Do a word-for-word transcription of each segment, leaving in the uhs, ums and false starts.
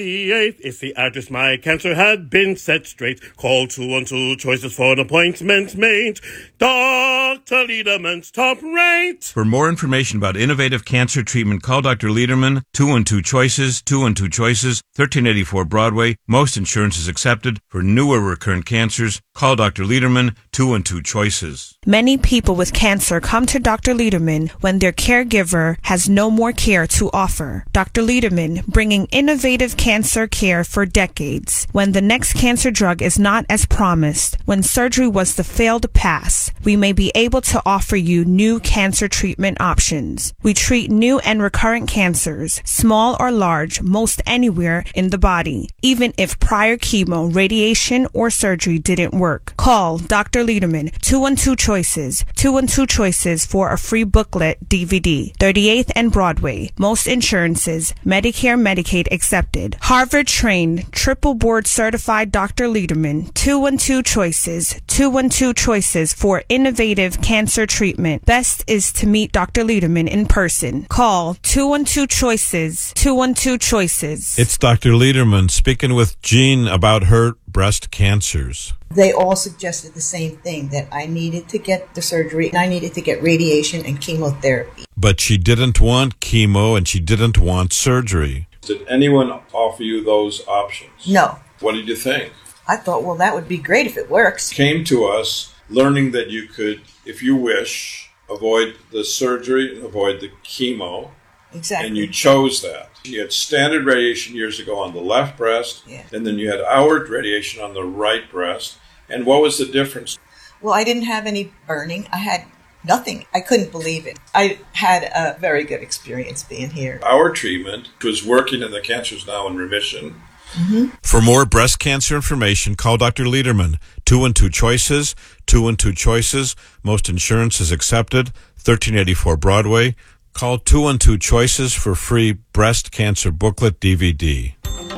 The eighth is the address my cancer had been set straight. Call two one two choices for an appointment made. Doctor Lederman's top rate. For more information about innovative cancer treatment, call Doctor Lederman, two one two choices, two one two choices, thirteen eighty-four Broadway. Most insurance is accepted. For newer recurrent cancers, call Doctor Lederman, two one two choices. Many people with cancer come to Doctor Lederman when their caregiver has no more care to offer. Doctor Lederman, bringing innovative cancer care for decades. When the next cancer drug is not as promised, when surgery was the failed pass, we may be able to offer you new cancer treatment options. We treat new and recurrent cancers, small or large, most anywhere in the body, even if prior chemo, radiation, or surgery didn't work. Call Doctor Lederman, two one two choices, two one two choices for a free booklet D V D. thirty-eighth and Broadway. Most insurances, Medicare, Medicaid accepted. Harvard-trained, triple board certified Doctor Lederman, two one two choices, two one two choices for innovative cancer treatment. Best is to meet Doctor Lederman in person. Call two one two choices, two one two choices. It's Doctor Lederman speaking with Jean about her breast cancers. They all suggested the same thing, that I needed to get the surgery and I needed to get radiation and chemotherapy. But she didn't want chemo and she didn't want surgery. Did anyone offer you those options? No. What did you think? I thought, well, that would be great if it works. Came to us learning that you could, if you wish, avoid the surgery and avoid the chemo. Exactly. And you chose that. You had standard radiation years ago on the left breast, yeah. and then you had hour radiation on the right breast. And what was the difference? Well, I didn't have any burning. I had nothing. I couldn't believe it. I had a very good experience being here. Our treatment was working and the cancer is now in remission. Mm-hmm. For more breast cancer information, call Doctor Lederman, two one two choices, two one two choices. Most insurance is accepted, thirteen eighty-four Broadway. Call two one two choices for free breast cancer booklet D V D.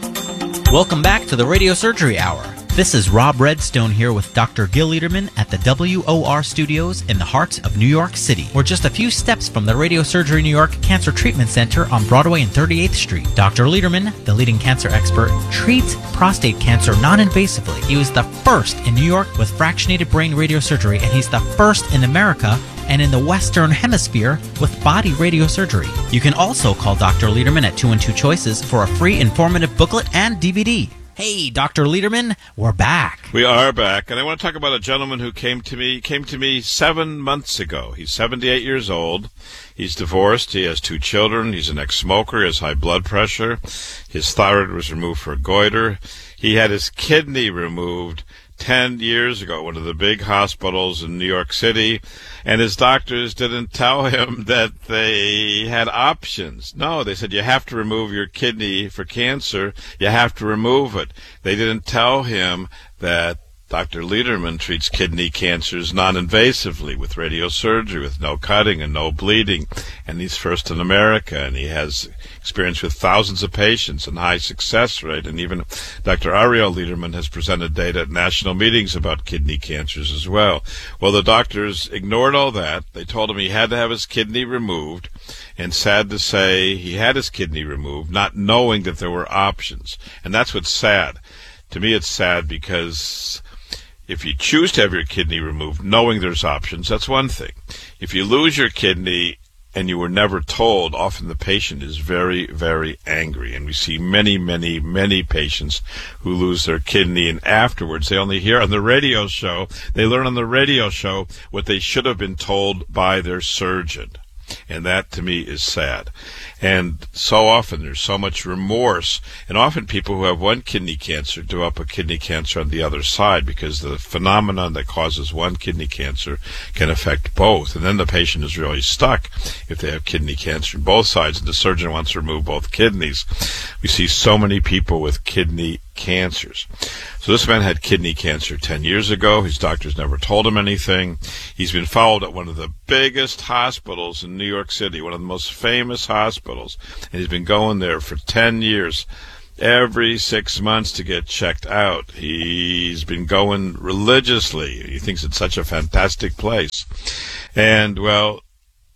Welcome back to the Radio Surgery Hour. This is Rob Redstone here with Doctor Gil Lederman at the W O R Studios in the heart of New York City. We're just a few steps from the Radio Surgery New York Cancer Treatment Center on Broadway and thirty-eighth Street. Doctor Lederman, the leading cancer expert, treats prostate cancer non-invasively. He was the first in New York with fractionated brain radiosurgery, and he's the first in America and in the Western Hemisphere with body radiosurgery. You can also call Doctor Lederman at two one two choices for a free informative booklet and D V D. Hey, Doctor Lederman, we're back. We are back, and I want to talk about a gentleman who came to me came to me seven months ago. He's seventy-eight years old. He's divorced. He has two children. He's an ex-smoker. He has high blood pressure. His thyroid was removed for goiter. He had his kidney removed ten years ago, one of the big hospitals in New York City, and his doctors didn't tell him that they had options. No, they said, you have to remove your kidney for cancer. You have to remove it. They didn't tell him that Doctor Lederman treats kidney cancers non-invasively with radiosurgery, with no cutting and no bleeding, and he's first in America, and he has experience with thousands of patients and high success rate, and even Doctor Ariel Lederman has presented data at national meetings about kidney cancers as well. Well, the doctors ignored all that. They told him he had to have his kidney removed, and sad to say, he had his kidney removed, not knowing that there were options, and that's what's sad. To me, it's sad because if you choose to have your kidney removed, knowing there's options, that's one thing. If you lose your kidney and you were never told, often the patient is very, very angry. And we see many, many, many patients who lose their kidney, and afterwards they only hear on the radio show, they learn on the radio show what they should have been told by their surgeon. And that, to me, is sad. And so often there's so much remorse. And often people who have one kidney cancer develop a kidney cancer on the other side, because the phenomenon that causes one kidney cancer can affect both. And then the patient is really stuck if they have kidney cancer on both sides, and the surgeon wants to remove both kidneys. We see so many people with kidney cancers. So this man had kidney cancer ten years ago. His doctors never told him anything. He's been followed at one of the biggest hospitals in New York City, one of the most famous hospitals, and he's been going there for ten years, every six months to get checked out. He's been going religiously. He thinks it's such a fantastic place. And, well,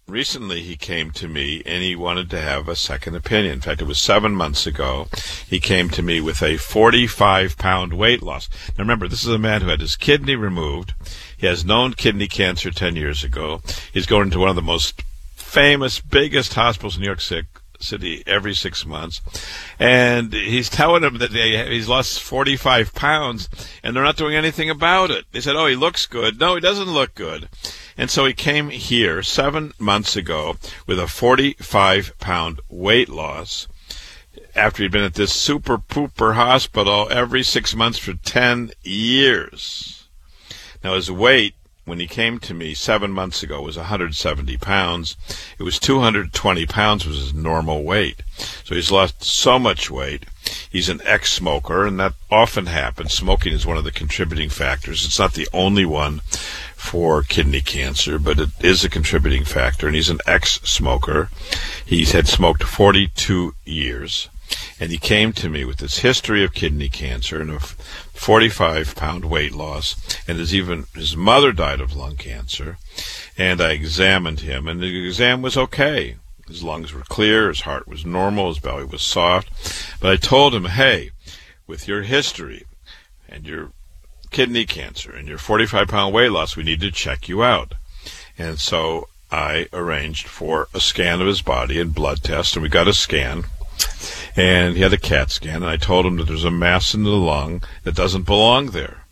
recently he came to me and he wanted to have a second opinion. In fact, it was seven months ago. He came to me with a forty-five pound weight loss. Now remember, this is a man who had his kidney removed. He has known kidney cancer ten years ago. He's going to one of the most famous, biggest hospitals in New York City every six months. And he's telling them that they, he's lost forty-five pounds and they're not doing anything about it. They said, oh, he looks good. No, he doesn't look good. And so he came here seven months ago with a forty-five pound weight loss after he'd been at this super pooper hospital every six months for ten years. Now his weight, when he came to me seven months ago, was one hundred seventy pounds. It was two hundred twenty pounds was his normal weight. So he's lost so much weight. He's an ex-smoker, and that often happens. Smoking is one of the contributing factors. It's not the only one for kidney cancer, but it is a contributing factor, and he's an ex-smoker. He's had smoked forty-two years, and he came to me with this history of kidney cancer and a forty-five pound weight loss, and his even his mother died of lung cancer, and I examined him, and the exam was okay. His lungs were clear, his heart was normal, his belly was soft, but I told him, hey, with your history and your kidney cancer and your forty-five pound weight loss, we need to check you out. And so I arranged for a scan of his body and blood test, and we got a scan, and he had a CAT scan, and I told him that there's a mass in the lung that doesn't belong there.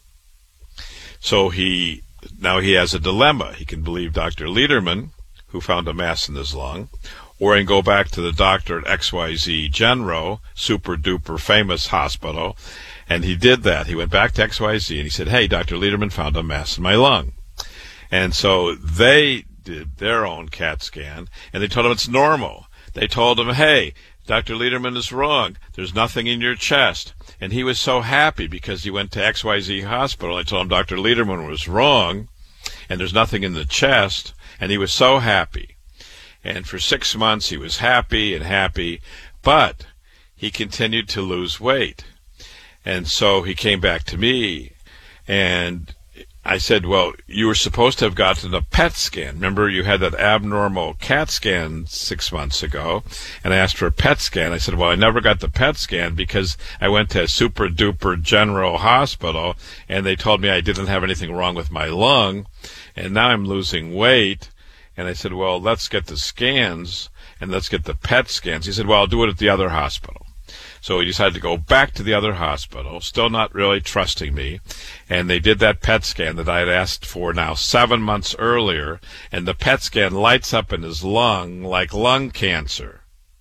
So he now he has a dilemma. He can believe Doctor Lederman, who found a mass in his lung, or he can go back to the doctor at X Y Z Genro, super duper famous hospital. And he did that. He went back to X Y Z and he said, hey, Doctor Lederman found a mass in my lung. And so they did their own CAT scan, and they told him it's normal. They told him, hey, Doctor Lederman is wrong. There's nothing in your chest. And he was so happy because he went to X Y Z hospital. I told him Doctor Lederman was wrong, and there's nothing in the chest, and he was so happy. And for six months he was happy and happy, but he continued to lose weight. And so he came back to me, and I said, well, you were supposed to have gotten a P E T scan. Remember, you had that abnormal CAT scan six months ago, and I asked for a P E T scan. I said, well, I never got the P E T scan because I went to a super-duper general hospital, and they told me I didn't have anything wrong with my lung, and now I'm losing weight. And I said, well, let's get the scans, and let's get the P E T scans. He said, well, I'll do it at the other hospital. So he decided to go back to the other hospital, still not really trusting me, and they did that P E T scan that I had asked for now seven months earlier, and the P E T scan lights up in his lung like lung cancer.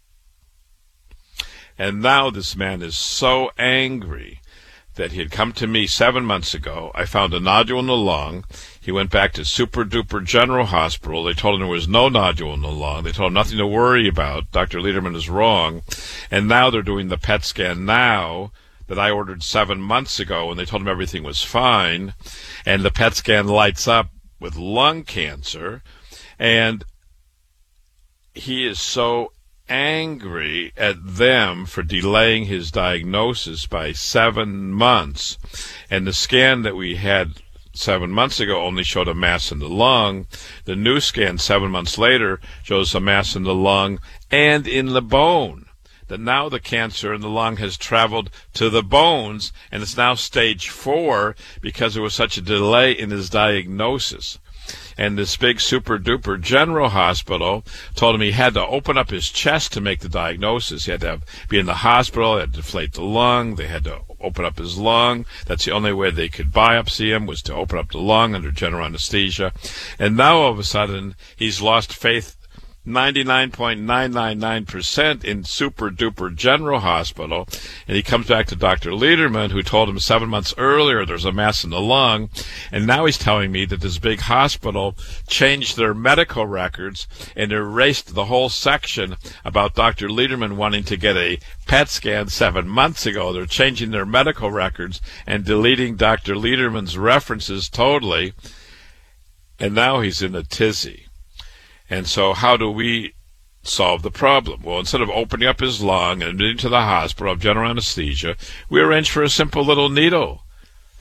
And now this man is so angry that he had come to me seven months ago. I found a nodule in the lung. He went back to Super Duper General Hospital. They told him there was no nodule in the lung. They told him nothing to worry about. Doctor Lederman is wrong. And now they're doing the P E T scan now that I ordered seven months ago, and they told him everything was fine. And the P E T scan lights up with lung cancer. And he is so angry at them for delaying his diagnosis by seven months. And the scan that we had seven months ago only showed a mass in the lung. The new scan seven months later shows a mass in the lung and in the bone. That now the cancer in the lung has traveled to the bones, and it's now stage four because there was such a delay in his diagnosis. And this big super-duper general hospital told him he had to open up his chest to make the diagnosis. He had to have, be in the hospital, they had to deflate the lung, they had to open up his lung. That's the only way they could biopsy him, was to open up the lung under general anesthesia. And now all of a sudden he's lost faith ninety-nine point nine nine nine percent in super-duper general hospital, and he comes back to Doctor Lederman, who told him seven months earlier there's a mass in the lung, and now he's telling me that this big hospital changed their medical records and erased the whole section about Doctor Lederman wanting to get a P E T scan seven months ago. They're changing their medical records and deleting Doctor Lederman's references totally, and now he's in a tizzy. And so how do we solve the problem? Well, instead of opening up his lung and admitting to the hospital of general anesthesia, we arranged for a simple little needle.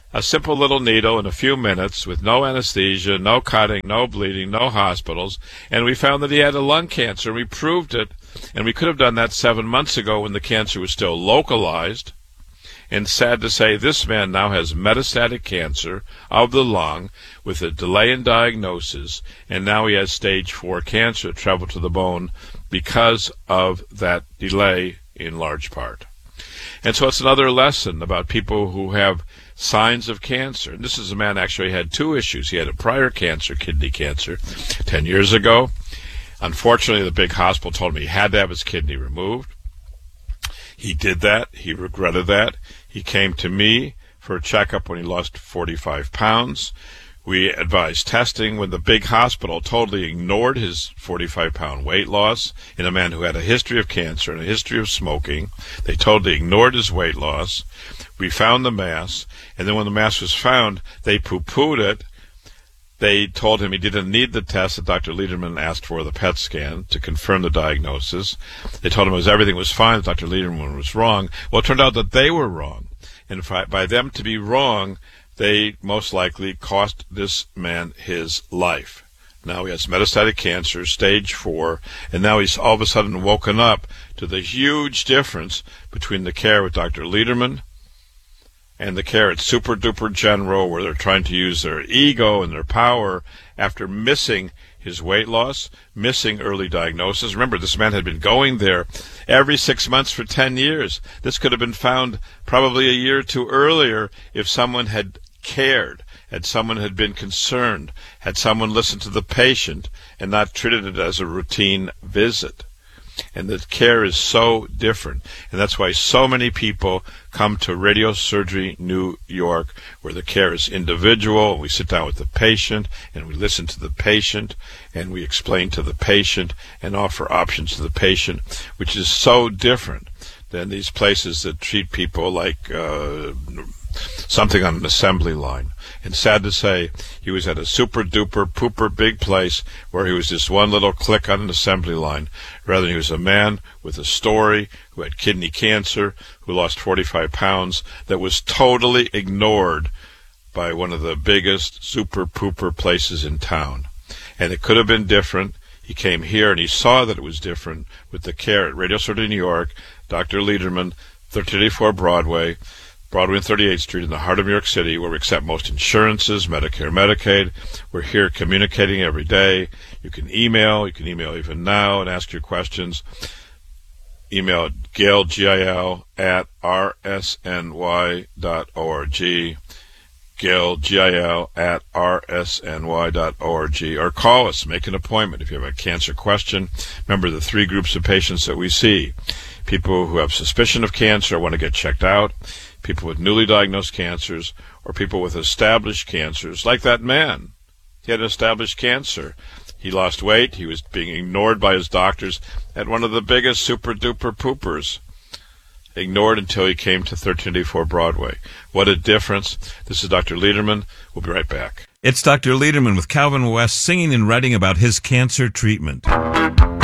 A simple little needle in a few minutes with no anesthesia, no cutting, no bleeding, no hospitals. And we found that he had a lung cancer. We proved it. And we could have done that seven months ago when the cancer was still localized. And sad to say, this man now has metastatic cancer of the lung with a delay in diagnosis. And now he has stage four cancer traveled to the bone because of that delay in large part. And so it's another lesson about people who have signs of cancer. And this is a man actually had two issues. He had a prior cancer, kidney cancer, ten years ago. Unfortunately, the big hospital told him he had to have his kidney removed. He did that. He regretted that. He came to me for a checkup when he lost forty-five pounds. We advised testing when the big hospital totally ignored his forty-five pound weight loss in a man who had a history of cancer and a history of smoking. They totally ignored his weight loss. We found the mass, and then when the mass was found, they poo-pooed it. They told him he didn't need the test that Doctor Lederman asked for, the P E T scan, to confirm the diagnosis. They told him it was, everything was fine, that Doctor Lederman was wrong. Well, it turned out that they were wrong. And by them to be wrong, they most likely cost this man his life. Now he has metastatic cancer, stage four, and now he's all of a sudden woken up to the huge difference between the care with Doctor Lederman and the care at Super Duper General, where they're trying to use their ego and their power after missing his weight loss, missing early diagnosis. Remember, this man had been going there every six months for ten years. This could have been found probably a year or two earlier if someone had cared, had someone had been concerned, had someone listened to the patient and not treated it as a routine visit. And the care is so different. And that's why so many people come to Radiosurgery New York, where the care is individual. We sit down with the patient, and we listen to the patient, and we explain to the patient and offer options to the patient, which is so different than these places that treat people like uh, something on an assembly line. And sad to say, he was at a super-duper, pooper big place where he was just one little click on an assembly line, rather than he was a man with a story who had kidney cancer, who lost forty-five pounds, that was totally ignored by one of the biggest super-pooper places in town. And it could have been different. He came here and he saw that it was different with the care at Radiosurgery New York, Doctor Lederman, thirteen eighty-four Broadway, Broadway and thirty-eighth Street in the heart of New York City, where we accept most insurances, Medicare, Medicaid. We're here communicating every day. You can email. You can email even now and ask your questions. Email at Gil, G I L, at r s n y dot org. Gil, G I L, at r s n y dot org. Or call us. Make an appointment if you have a cancer question. Remember the three groups of patients that we see. People who have suspicion of cancer or want to get checked out, people with newly diagnosed cancers, or people with established cancers, like that man. He had established cancer. He lost weight. He was being ignored by his doctors at one of the biggest super-duper poopers. Ignored until he came to thirteen eighty-four Broadway. What a difference. This is Doctor Lederman. We'll be right back. It's Doctor Lederman with Calvin West singing and writing about his cancer treatment.